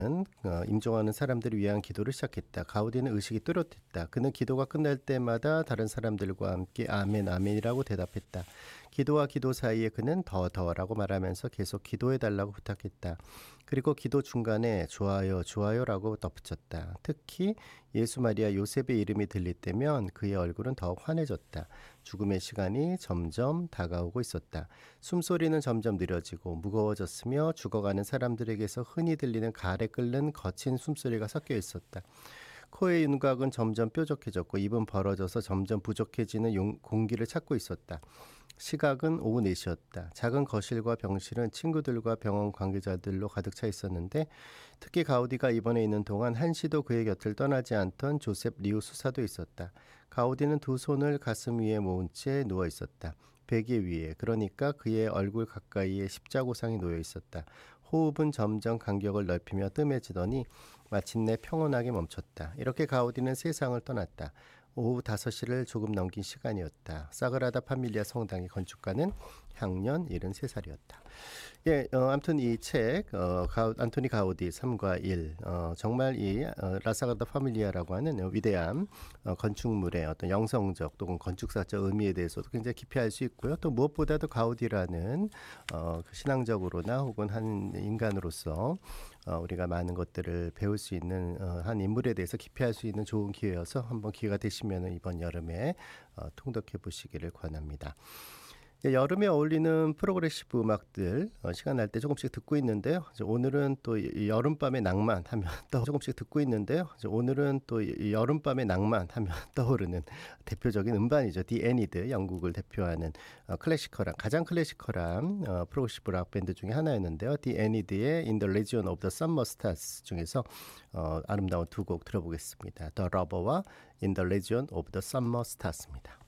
임종하는 사람들을 위한 기도를 시작했다. 가우디는 의식이 뚜렷했다. 그는 기도가 끝날 때마다 다른 사람들과 함께 아멘 아멘이라고 대답했다. 기도와 기도 사이에 그는 더라고 말하면서 계속 기도해달라고 부탁했다. 그리고 기도 중간에 좋아요 좋아요라고 덧붙였다. 특히 예수 마리아 요셉의 이름이 들릴 때면 그의 얼굴은 더욱 환해졌다. 죽음의 시간이 점점 다가오고 있었다. 숨소리는 점점 느려지고 무거워졌으며 죽어가는 사람들에게서 흔히 들리는 가래 끓는 거친 숨소리가 섞여 있었다. 코의 윤곽은 점점 뾰족해졌고 입은 벌어져서 점점 부족해지는 공기를 찾고 있었다. 시각은 오후 4시였다. 작은 거실과 병실은 친구들과 병원 관계자들로 가득 차 있었는데 특히 가우디가 입원해 있는 동안 한시도 그의 곁을 떠나지 않던 조셉 리우 수사도 있었다. 가우디는 두 손을 가슴 위에 모은 채 누워 있었다. 베개 위에, 그러니까 그의 얼굴 가까이에 십자고상이 놓여 있었다. 호흡은 점점 간격을 넓히며 뜸해지더니 마침내 평온하게 멈췄다. 이렇게 가우디는 세상을 떠났다. 오후 5시를 조금 넘긴 시간이었다. 사그라다 파밀리아 성당의 건축가는 향년 73살이었다. 예, 아무튼 이 책, 안토니 가우디 3과 1, 정말 이 라사그라다 파밀리아라고 하는 위대한 건축물의 어떤 영성적 또는 건축사적 의미에 대해서도 굉장히 깊이 알 수 있고요. 또 무엇보다도 가우디라는 그 신앙적으로나 혹은 한 인간으로서 우리가 많은 것들을 배울 수 있는 한 인물에 대해서 깊이 할 수 있는 좋은 기회여서 한번 기회가 되시면 이번 여름에 통독해 보시기를 권합니다. 여름에 어울리는 프로그레시브 음악들 시간 날 때 조금씩 듣고 있는데요. 오늘은 또 여름밤의 낭만 하면 조금씩 듣고 있는데요. 오늘은 또 여름밤의 낭만 하면 떠오르는 대표적인 음반이죠. The Aeneid, 영국을 대표하는 클래시컬한 가장 클래시컬한 프로그레시브 락 밴드 중에 하나였는데요. The Aeneid의 In the Legion of the Summer Stars 중에서 아름다운 두 곡 들어보겠습니다. The Lover와 In the Legion of the Summer Stars입니다.